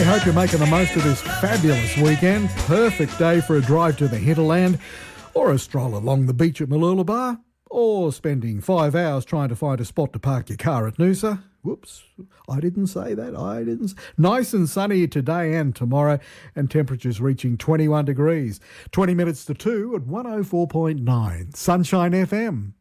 hope you're making the most of this fabulous weekend. Perfect day for a drive to the hinterland, or a stroll along the beach at Mooloolaba, or spending 5 hours trying to find a spot to park your car at Noosa. Whoops, I didn't say that. Nice and sunny today and tomorrow, and temperatures reaching 21 degrees. 20 minutes to 2 at 104.9 Sunshine FM.